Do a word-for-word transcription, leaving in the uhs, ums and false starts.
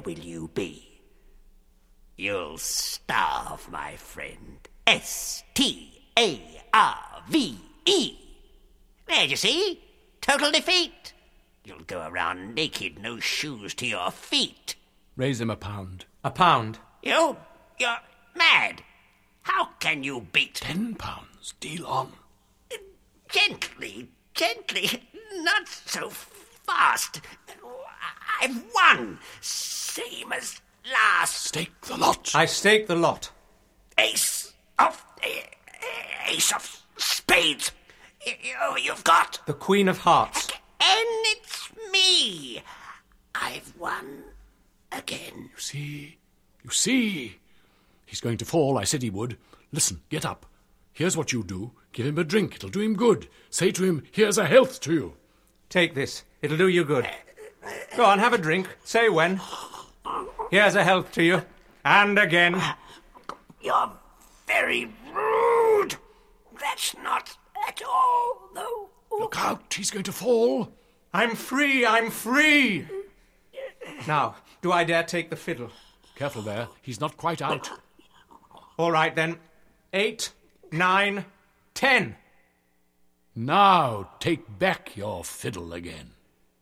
will you be? You'll starve, my friend. S T A R V E. There, you see? Total defeat. You'll go around naked, no shoes to your feet. Raise him a pound. A pound? You? You're mad. How can you beat... Ten pounds. Deal on. Gently, gently. Not so fast. I've won. Same as last. Stake the lot. I stake the lot. Ace of... Ace of spades. You've got... The Queen of Hearts. And it's me. I've won again. You see? You see? He's going to fall. I said he would. Listen, get up. Here's what you do. Give him a drink. It'll do him good. Say to him, here's a health to you. Take this. It'll do you good. Go on, have a drink. Say when. Here's a health to you. And again. You're very rude. That's not at all, though. Look out. He's going to fall. I'm free. I'm free. Now, do I dare take the fiddle? Careful there. He's not quite out. All right, then. Eight, nine, ten. Now take back your fiddle again.